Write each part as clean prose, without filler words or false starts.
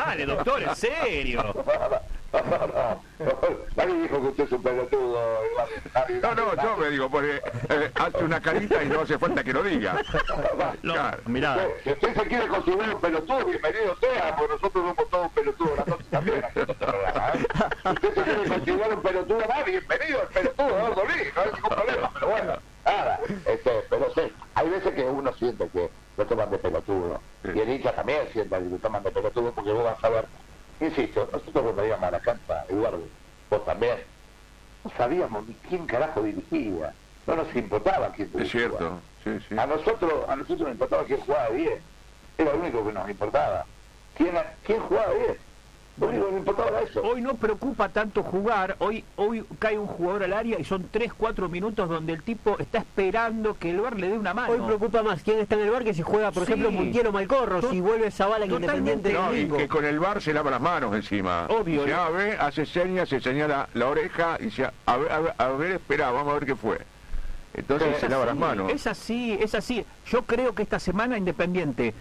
dale, doctor, en serio. Nadie dijo que usted es un pelotudo. No, yo me digo, porque hace una carita y no hace falta que lo diga. Claro, mirá. Si usted se quiere considerar un pelotudo, bienvenido sea, porque nosotros somos todos pelotudos, nosotros también. Si usted se quiere considerar un pelotudo, bienvenido al pelotudo, no hay ningún problema, pero bueno, nada. Pero sí, hay veces que uno siente que lo toman de pelotudo, y el hincha también siente que lo toman de pelotudo, porque vos vas a ver. Insisto, nosotros cuando íbamos a la cancha, Eduardo, vos también, no sabíamos ni quién carajo dirigía, no nos importaba quién dirigía. Es cierto, sí. A nosotros nos importaba quién jugaba bien, era lo único que nos importaba. ¿Quién jugaba bien? Lo único que nos importaba era eso. Hoy no preocupa tanto jugar, hoy cae un jugador al área y son 3-4 minutos donde el tipo está esperando que el VAR le dé una mano. Hoy preocupa más quién está en el VAR que si juega, por ejemplo, Montiel o Malcorro, si vuelve Zavala en Independiente. No, y que con el VAR se lava las manos encima. Obvio. Se ve, hace señas, se señala la oreja y dice, a ver, espera, vamos a ver qué fue. Entonces se lava las manos. Es así. Yo creo que esta semana Independiente,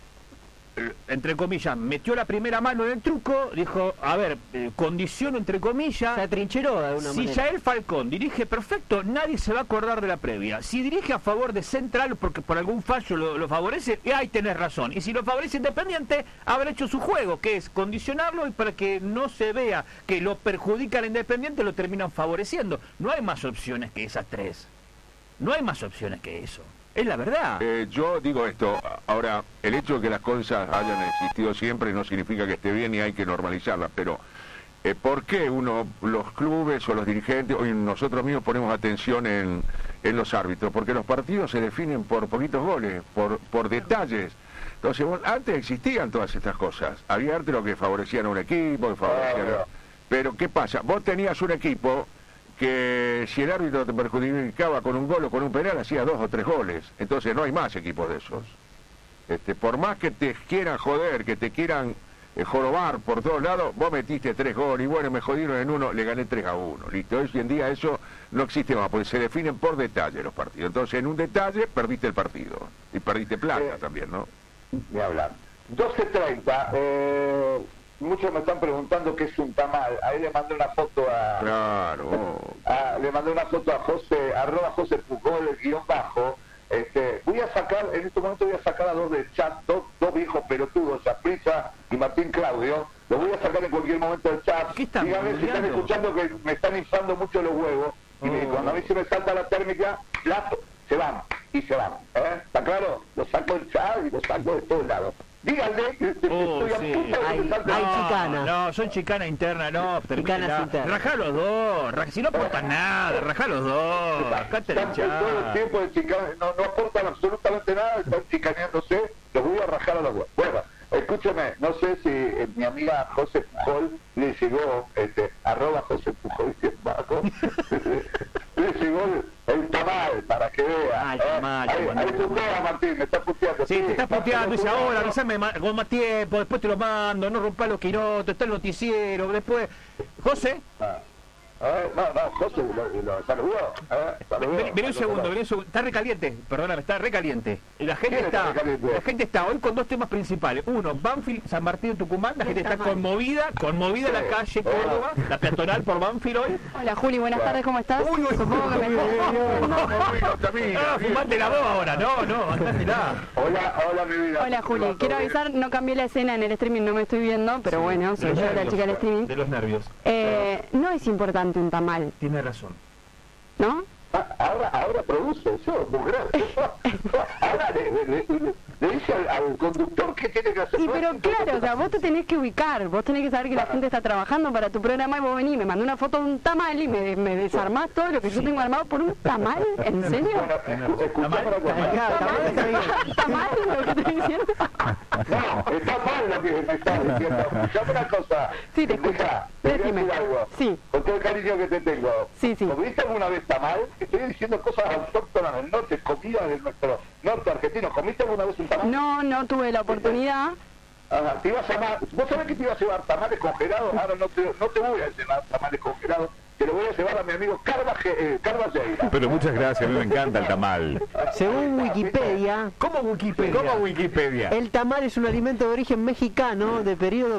entre comillas, metió la primera mano en el truco, dijo, a ver, condición entre comillas. Se atrincheró de alguna manera. Si Yael Falcón dirige perfecto, nadie se va a acordar de la previa. Si dirige a favor de Central, porque por algún fallo lo favorece, ahí tenés razón. Y si lo favorece Independiente, habrá hecho su juego, que es condicionarlo y para que no se vea que lo perjudica al Independiente, lo terminan favoreciendo. No hay más opciones que esas tres. No hay más opciones que eso. Es la verdad. Yo digo esto, ahora, el hecho de que las cosas hayan existido siempre no significa que esté bien y hay que normalizarlas, pero ¿por qué los clubes o los dirigentes, o nosotros mismos ponemos atención en los árbitros? Porque los partidos se definen por poquitos goles, por detalles. Entonces, antes existían todas estas cosas. Había árbitros que favorecían a un equipo, pero ¿qué pasa? Vos tenías un equipo que si el árbitro te perjudicaba con un gol o con un penal, hacía 2 o 3 goles. Entonces no hay más equipos de esos. Por más que te quieran joder, que te quieran jorobar por todos lados, vos metiste 3 goles, y bueno, me jodieron en uno, le gané 3-1. Listo, hoy en día eso no existe más, porque se definen por detalle los partidos. Entonces en un detalle perdiste el partido. Y perdiste plata también, ¿no? Ni hablar. 12:30, muchos me están preguntando qué es un tamal. Ahí le mandé una foto a... Claro. Le mandé una foto a José, @José Pujol, _. Voy a sacar, en este momento voy a sacar a dos del chat, dos viejos pelotudos, Saprissa y Martín Claudio. Los voy a sacar en cualquier momento del chat. Díganme si están escuchando que me están inflando mucho los huevos. Y cuando a mí se me salta la térmica, se van. Y se van. ¿Está claro? Los saco del chat y los saco de todos lados. Díganle que estoy a punto de que salten. Hay chicana. No, son chicana interna, no. Chicanas internas. Rajá los dos, si no aportan nada, rajá los dos. Rajate el Están chat. todo el tiempo de chicana, no aportan absolutamente nada, están chicaneándose, los voy a rajar a los dos. Bueno, escúchame, no sé si mi amiga José Pujol le llegó, @José Pujol, le llegó el tamal, para que vea. El tamal, ahí putea, Martín, me está puteando. Sí, te estás puteando, dice ahora, avísame con más tiempo, después te lo mando, no rompas los quirotos, está el noticiero, después... José... José lo saludó. Vení un segundo, está recaliente, perdóname, está recaliente. La gente está hoy con 2 temas principales. Uno, Banfield, San Martín de Tucumán, la gente está conmovida en la calle Córdoba, la peatonal por Banfield hoy. Hola Juli, buenas tardes, ¿cómo estás? Supongo que me fumate la voz ahora, no, andátela. Hola mi vida. Hola Juli, quiero avisar, no cambié la escena en el streaming, no me estoy viendo, pero bueno, soy yo la chica del streaming. De los nervios. No es importante un tamal. Tiene razón. ¿No? Ahora produce, eso es muy grave. Ahora le dice al conductor que tiene que hacer. Y pero claro, o sea, vos te tenés que ubicar, vos tenés que saber que la gente está trabajando para tu programa y vos venís, me mandó una foto de un tamal y me desarmás todo lo que yo tengo armado por un tamal, ¿en serio? ¿Tamal lo que estoy diciendo? No, está mal lo que me está diciendo. Escuchame una cosa. Sí, te escucho. Decime. Sí. Con todo el cariño que te tengo. Sí. ¿Comiste alguna vez tamal? Estoy diciendo cosas autóctonas del norte, comida de nuestro norte argentino. ¿Comiste alguna vez un tamal? No tuve la oportunidad. Ajá, te ibas a vos sabés que te ibas a llevar tamales congelados. Ahora no te voy a llevar tamales congelados. Te lo voy a llevar a mi amigo Carva Lleira. Pero muchas gracias, a mí me encanta el tamal. Según Wikipedia... ¿Cómo Wikipedia? El tamal es un alimento de origen mexicano de periodo